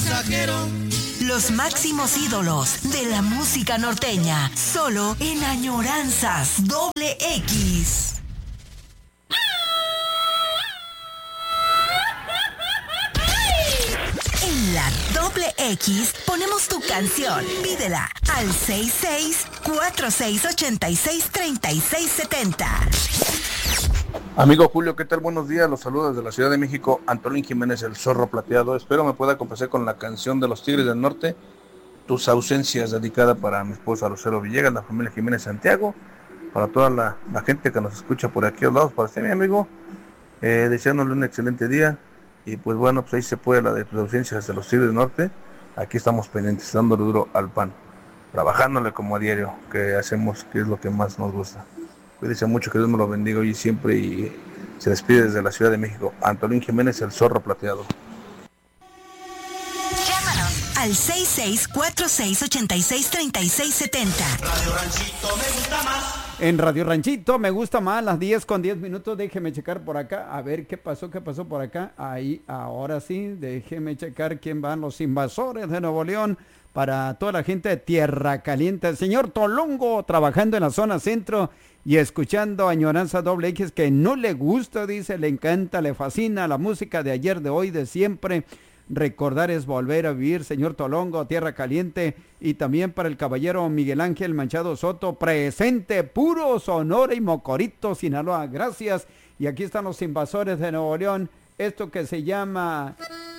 Los máximos ídolos de la música norteña, solo en Añoranzas Doble X. En la Doble X ponemos tu canción. Pídela al 66-4686-3670. Amigo Julio, ¿qué tal? Buenos días, los saludos desde la Ciudad de México, Antolín Jiménez, el Zorro Plateado. Espero me pueda complacer con la canción de los Tigres del Norte, Tus Ausencias, dedicada para mi esposa Lucero Villegas, la familia Jiménez Santiago, para toda la gente que nos escucha por aquí a los lados, para usted, mi amigo, deseándole un excelente día. Y pues bueno, pues ahí se puede la de Tus Ausencias de los Tigres del Norte. Aquí estamos pendientes, dándole duro al pan, trabajándole como a diario, que hacemos, que es lo que más nos gusta. Cuídense mucho, que Dios me lo bendiga hoy y siempre, y se despide desde la Ciudad de México, Antolín Jiménez, el Zorro Plateado. Llámanos al 66-4686-3670. Radio Ranchito me gusta más. En Radio Ranchito me gusta más, las 10:10. Déjeme checar por acá, a ver qué pasó por acá. Ahí, ahora sí, déjeme checar quién van los invasores de Nuevo León. Para toda la gente de Tierra Caliente, el señor Tolongo trabajando en la zona centro y escuchando Añoranza Doble X, que no le gusta, dice, le encanta, le fascina la música de ayer, de hoy, de siempre. Recordar es volver a vivir, señor Tolongo, Tierra Caliente. Y también para el caballero Miguel Ángel Manchado Soto, presente, puro Sonora y Mocorito, Sinaloa. Gracias. Y aquí están los invasores de Nuevo León. Esto que se llama